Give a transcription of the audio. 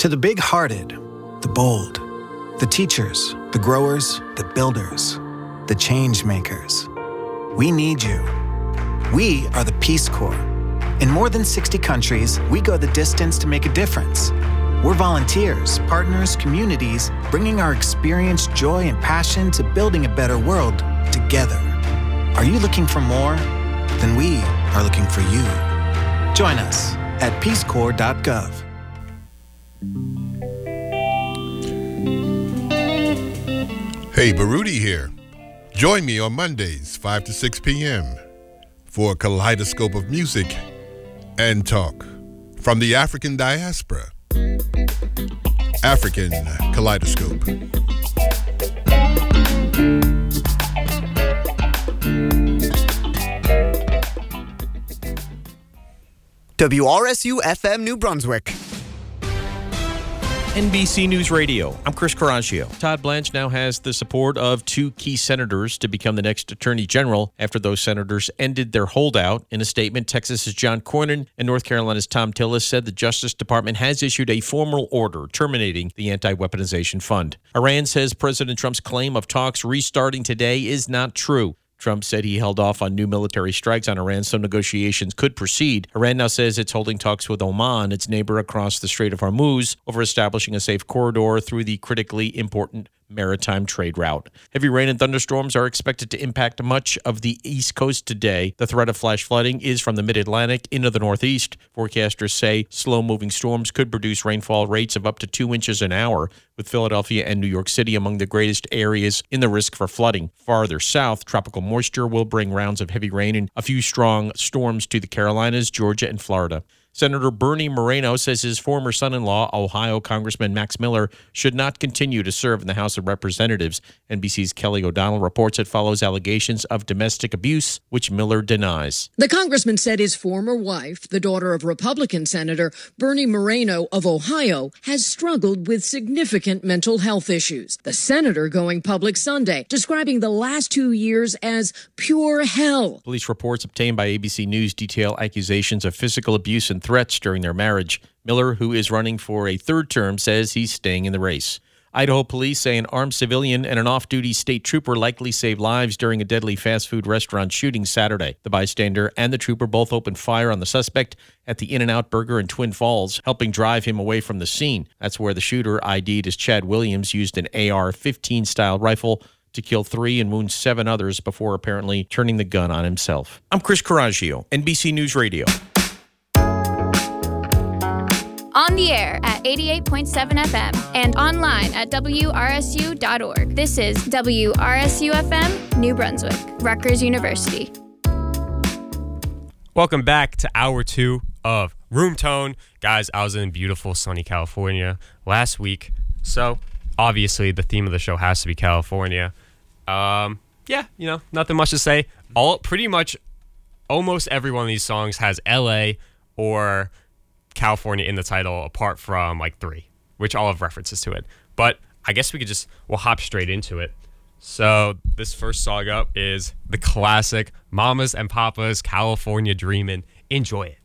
To the big-hearted, the bold, the teachers, the growers, the builders, the change makers. We need you. We are the Peace Corps. In more than 60 countries, we go the distance to make a difference. We're volunteers, partners, communities, bringing our experience, joy, and passion to building a better world together. Are you looking for more? Then we are looking for you. Join us at peacecorps.gov. Hey, Baruti here. Join me on Mondays, 5 to 6 p.m. for a kaleidoscope of music and talk from the African diaspora. African Kaleidoscope. WRSU FM New Brunswick. NBC News Radio. I'm Chris Coraggio. Todd Blanche now has the support of two key senators to become the next attorney general after those senators ended their holdout. In a statement, Texas's John Cornyn and North Carolina's Thom Tillis said the Justice Department has issued a formal order terminating the anti-weaponization fund. Iran says President Trump's claim of talks restarting today is not true. Trump said he held off on new military strikes on Iran so negotiations could proceed. Iran now says it's holding talks with Oman, its neighbor across the Strait of Hormuz, over establishing a safe corridor through the critically important maritime trade route. Heavy rain and thunderstorms are expected to impact much of the East Coast today. The threat of flash flooding is from the mid-Atlantic into the Northeast. Forecasters say slow-moving storms could produce rainfall rates of up to 2 inches an hour, with Philadelphia and New York City among the greatest areas in the risk for flooding. Farther south, tropical moisture will bring rounds of heavy rain and a few strong storms to the Carolinas, Georgia, and Florida. Senator Bernie Moreno says his former son-in-law, Ohio Congressman Max Miller, should not continue to serve in the House of Representatives. NBC's Kelly O'Donnell reports it follows allegations of domestic abuse, which Miller denies. The congressman said his former wife, the daughter of Republican Senator Bernie Moreno of Ohio, has struggled with significant mental health issues. The senator going public Sunday, describing the last 2 years as pure hell. Police reports obtained by ABC News detail accusations of physical abuse and threats during their marriage. Miller, who is running for a third term, says he's staying in the race. Idaho police say an armed civilian and an off-duty state trooper likely saved lives during a deadly fast food restaurant shooting Saturday. The bystander and the trooper both opened fire on the suspect at the In-N-Out Burger in Twin Falls, helping drive him away from the scene. That's where the shooter, ID'd as Chad Williams, used an AR-15 style rifle to kill 3 and wound 7 others before apparently turning the gun on himself. I'm Chris Coraggio, NBC News Radio. On the air at 88.7 FM and online at WRSU.org. This is WRSU FM, New Brunswick, Rutgers University. Welcome back to Hour 2 of Room Tone. Guys, I was in beautiful sunny California last week, so obviously the theme of the show has to be California. Nothing much to say. Pretty much almost every one of these songs has LA or California in the title, apart from like 3, which all have references to it. But I guess we'll hop straight into it. So this first song up is the classic Mamas and Papas, California Dreamin'. Enjoy it.